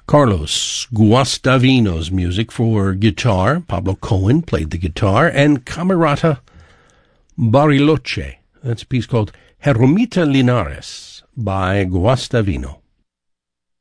Carlos Guastavino's music for guitar. Pablo Cohen played the guitar, and Camerata Bariloche. That's a piece called Jeromita Linares by Guastavino.